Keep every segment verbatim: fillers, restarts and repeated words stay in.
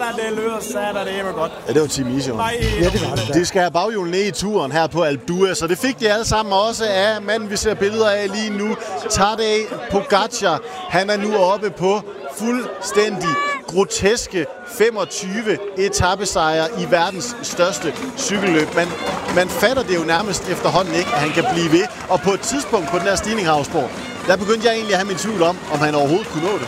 det lyder sat, det er godt. Ja, det var Team Easy. Ja, det var det. De skal have baghjulen ned i turen her på Alpe d'Huez, så det fik de alle sammen også af manden, vi ser billeder af lige nu. Tadej Pogačar, han er nu oppe på fuldstændig groteske femogtyve etapesejre i verdens største cykelløb. Man, man fatter det jo nærmest efterhånden ikke, at han kan blive ved. Og på et tidspunkt på den her stigning, Havsborg, der begyndte jeg egentlig at have min tvivl om, om han overhovedet kunne nå det.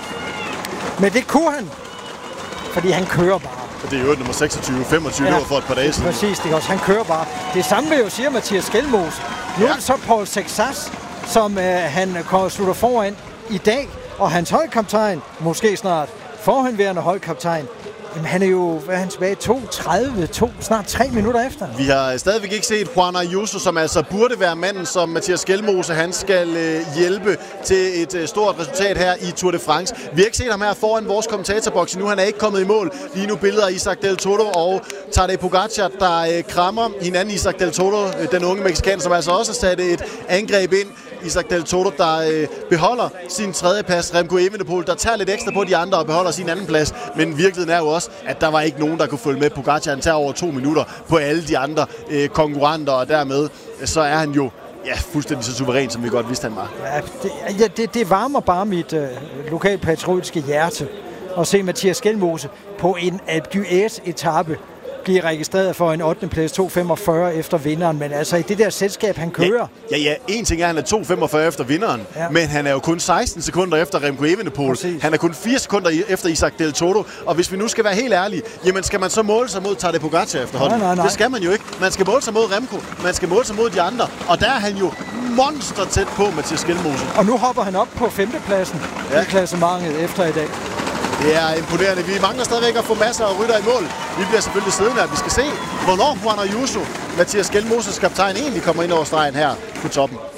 Men det kunne han, fordi han kører bare. Og det er jo nummer seksogtyve femogtyve, ja, det var for et par dage siden. Præcis, det også. Han kører bare. Det samme vil jo sige Mathias Skelmose. Nu ja. er det så Paul Sexas, som øh, han slutter foran i dag, og hans holdkaptajn, måske snart forhenværende holdkaptajn, jamen han er jo, hvad er han tilbage, to tredive, to, snart tre minutter efter. Vi har stadigvæk ikke set Juan Ayuso, som altså burde være manden, som Mathias Skelmose, han skal øh, hjælpe til et øh, stort resultat her i Tour de France. Vi har ikke set ham her foran vores kommentatorbokse nu, han er ikke kommet i mål. Lige nu billeder af Isaac Del Toro og Tadej Pogačar, der øh, krammer hinanden. Isaac Del Toro, øh, den unge mexicaner, som altså også har sat et angreb ind. Isaac Del Toro, der øh, beholder sin tredje plads. Remco Evenepoel, der tager lidt ekstra på de andre og beholder sin anden plads. Men virkeligheden er jo også, at der var ikke nogen, der kunne følge med. Pogačar, han tager over to minutter på alle de andre øh, konkurrenter, og dermed så er han jo ja, fuldstændig så suveræn, som vi godt vidste, han var. Ja, det, ja, det, det varmer bare mit øh, lokalpatriotiske hjerte at se Mathias Skelmose på en Alpe d'Huez-etape bliver registreret for en ottende plads, to femogfyrre efter vinderen, men altså i det der selskab, han kører. Ja, ja, ja. En ting er, at han er to femogfyrre efter vinderen, ja. Men han er jo kun seksten sekunder efter Remco Evenepoel. Præcis. Han er kun fire sekunder efter Isaac Del Toro, og hvis vi nu skal være helt ærlige, jamen skal man så måle sig mod Tadej Pogačar efterhånden? Nej, nej, nej. Det skal man jo ikke. Man skal måle sig mod Remco, man skal måle sig mod de andre, og der er han jo monster tæt på, Mathias Skelmose. Og nu hopper han op på femtepladsen ja. i klassementet efter i dag. Det er imponerende. Vi mangler stadigvæk at få masser af rytter i mål. Vi bliver selvfølgelig siddende, at vi skal se, hvornår Juan Ayuso, Mathias Skelmoses kaptajn, egentlig kommer ind over stregen her på toppen.